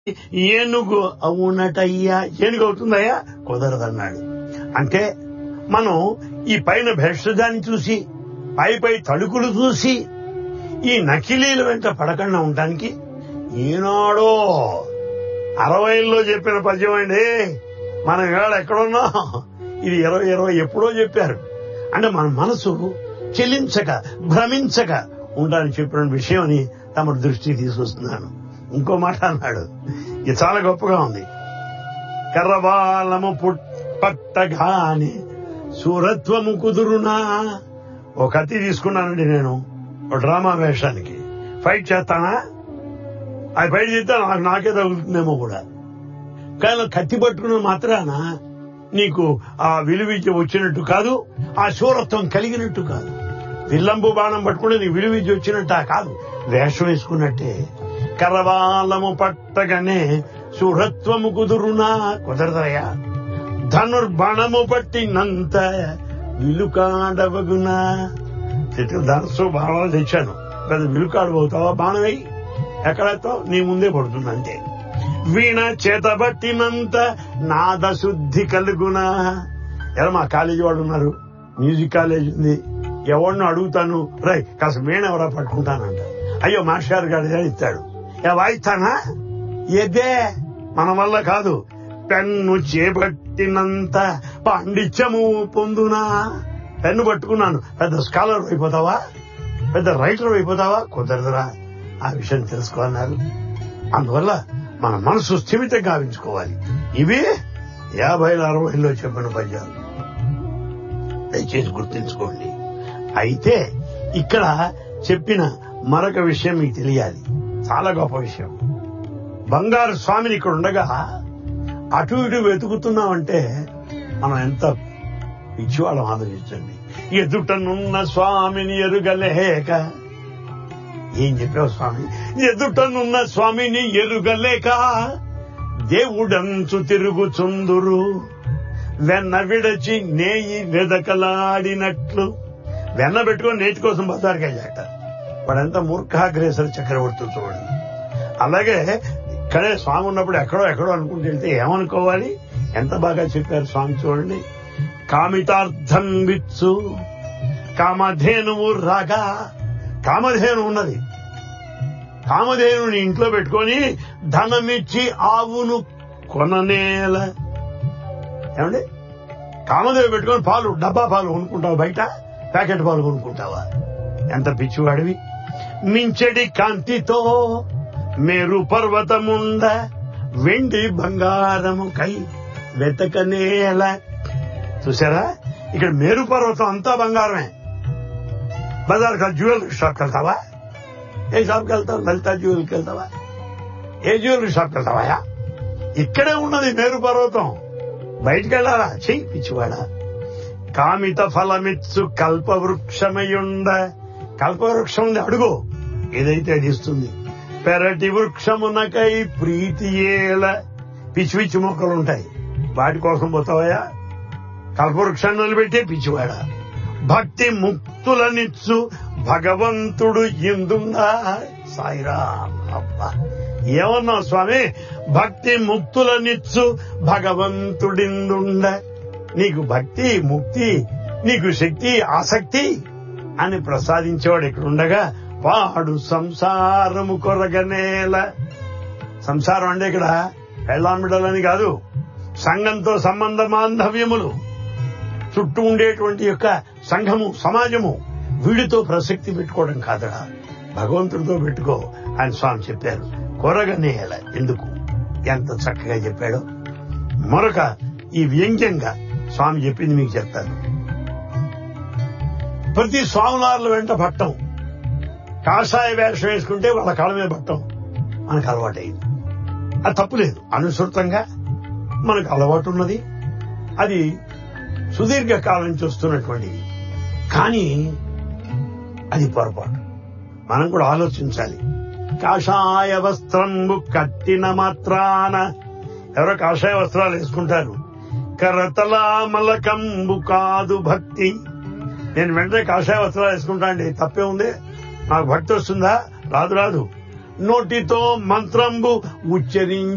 ఏనుగు అవునటయ్యా, ఏనుగు అవుతుందయ్యా, కుదరదన్నాడు. అంటే మనం ఈ పైన భేషజాన్ని చూసి పై తడుకులు చూసి ఈ నకిలీల వెంట పడకుండా ఉండటానికి ఈనాడో 60లో చెప్పిన పద్యం అండి. మనం ఇవాళ ఎక్కడున్నాం, ఇది 2020 ఎప్పుడో చెప్పారు. అంటే మన మనసు చెలించక భ్రమించక ఉండడానికి చెప్పిన విషయం అని తమ దృష్టికి తీసుకొస్తున్నాను. ఇంకో మాట అన్నాడు, ఇది చాలా గొప్పగా ఉంది. కర్రవాలము పట్టగాని సూరత్వము కుదురునా. ఒక కత్తి తీసుకున్నానండి నేను ఒక డ్రామా వేషానికి. ఫైట్ చేస్తానా, అది ఫైట్ చేస్తే నాకే తగులుతుందేమో కూడా. కానీ కత్తి పట్టుకున్న మాత్రాన నీకు ఆ విలువిద్య వచ్చినట్టు కాదు, ఆ శూరత్వం కలిగినట్టు కాదు. విల్లంబు బాణం పట్టుకుంటే నీకు విలువిద్య వచ్చినట్టు కాదు, వేషం వేసుకున్నట్టే. కరవాలము పట్టగానే శూరత్వము కుదురునా, కుదరదయా. ధనుర్బాణము పట్టినంత విలుకాడవగునా. ధనస్సు బాణాలు తెచ్చాను, పెద్ద విలుకాడబోతావా, బాణం వేయి, ఎక్కడైతావు, నీ ముందే పడుతుంది అంతే. వీణ చేతబట్టినంత నాద శుద్ధి కలుగునా. ఎలా మా కాలేజీ వాళ్ళు ఉన్నారు, మ్యూజిక్ కాలేజ్ ఉంది, ఎవరినో అడుగుతాను, రై కాస్త వీణ ఎవరా పట్టుకుంటానంట. అయ్యో మాస్టర్ గారు ఇస్తాడు, వాయిస్తానా, ఏదే మన వల్ల కాదు. పెన్ను చేపట్టినంత పాండిత్యము పొందునా. పెన్ను పట్టుకున్నాను, పెద్ద స్కాలర్ అయిపోతావా, పెద్ద రైటర్ అయిపోతావా, కుదరదురా. ఆ విషయం తెలుసుకోవాలన్నారు. అందువల్ల మన మనసు స్థిమితం గావించుకోవాలి. ఇవి 50, 60లో చెప్పిన పద్యాలు, దయచేసి గుర్తుంచుకోండి. అయితే ఇక్కడ చెప్పిన మరొక విషయం మీకు తెలియాలి, చాలా గొప్ప విషయం. బంగారు స్వామిని ఇక్కడ ఉండగా అటు ఇటు వెతుకుతున్నామంటే మనం ఎంత పిచ్చివాళ్ళం ఆలోచించండి. ఎదుటనున్న స్వామిని ఎరుగలేక. ఏం చెప్పావు స్వామి? ఎదుటనున్న స్వామిని ఎరుగలేక దేవుడంచు తిరుగుచుందురు, వెన్న విడచి నేయి వెదకలాడినట్లు. వెన్న పెట్టుకొని నేతి కోసం బజార్కి వెళ్ళాట. వాడంతా మూర్ఖాగ్రేసర చక్రవర్తులు చూడండి. అలాగే ఇక్కడే స్వామి ఉన్నప్పుడు ఎక్కడో అనుకుంటూ వెళ్తే ఏమనుకోవాలి. ఎంత బాగా చెప్పారు స్వామి చూడండి. కామితార్థం విత్సు కామధేనువు రాగా. కామధేను ఉన్నది, కామధేనుని ఇంట్లో పెట్టుకొని ధనమిచ్చి ఆవును కొననేల. ఏమండి, కామధేను పెట్టుకొని పాలు, డబ్బా పాలు కొనుక్కుంటావా, బయట ప్యాకెట్ పాలు కొనుక్కుంటావా? ఎంత పిచ్చివాడివి. మించెడి కాంతితో మేరు పర్వతముండ వెండి బంగారము కై వెతకనేల. చూసారా, ఇక్కడ మేరు పర్వతం అంతా బంగారమే. బజార్ జ్యువెలరీ షాప్కి వెళ్తావా? ఏ షాప్కి వెళ్తావు? లలితా జ్యువెలరీకి వెళ్తావా? ఏ జ్యువెలరీ షాప్కి వెళ్తావా? ఇక్కడే ఉన్నది మేరు పర్వతం, బయటికి వెళ్ళాలా? చెయ్యి పిచ్చివాడా. కామిత ఫలమిత్సు కల్పవృక్షమయుండ. కల్పవృక్షం ఉంది, అడుగు, ఏదైతే అది ఇస్తుంది. పెరటి వృక్షమునకై ప్రీతి ఏల. పిచ్చి పిచ్చి మొక్కలు ఉంటాయి, వాటి కోసం పోతావయా? కల్పవృక్షాన్ని వదిలిపెట్టే పిచ్చివాడా. భక్తి ముక్తులనిచ్చు భగవంతుడు ఎందుందా. సాయిరాం. అబ్బా, ఏమన్నావు స్వామి? భక్తి ముక్తులనిచ్చు భగవంతుడిందుండ. నీకు భక్తి, ముక్తి, నీకు శక్తి, ఆసక్తి అని ప్రసాదించేవాడు ఇక్కడ ఉండగా వాడు సంసారము కొరగనేల. సంసారం అంటే ఇక్కడ పెళ్ళాంబిడలని కాదు, సంఘంతో సంబంధ బాంధవ్యములు, చుట్టూ ఉండేటువంటి యొక్క సంఘము, సమాజము, వీడితో ప్రసక్తి పెట్టుకోవడం కాదురా, భగవంతుడితో పెట్టుకో అని స్వామి చెప్పారు. కొరగనేల ఎందుకు, ఎంత చక్కగా చెప్పాడో. మరొక ఈ వ్యంగ్యంగా స్వామి చెప్పింది మీకు చెప్తాను. ప్రతి స్వామివార్ల వెంట పట్టం, కాషాయ వేషం వేసుకుంటే వాళ్ళ కాళ్ళ మీద పట్టం మనకు అలవాటైంది. అది తప్పులేదు, అనుసృతంగా మనకు అలవాటు ఉన్నది, అది సుదీర్ఘకాలం నుంచి వస్తున్నటువంటిది. కానీ అది పొరపాటు. మనం కూడా ఆలోచించాలి. కాషాయ వస్త్రంబు కట్టిన మాత్రాన, ఎవరో కాషాయ వస్త్రాలు వేసుకుంటారు, కరతలామలకంబు కాదు భక్తి. నేను వెంటనే కాషాయ వస్త్రాలు వేసుకుంటా అండి, తప్పే ఉంది? నాకు భక్తి వస్తుందా? రాదు. నోటితో మంత్రంబు ఉచ్చరించి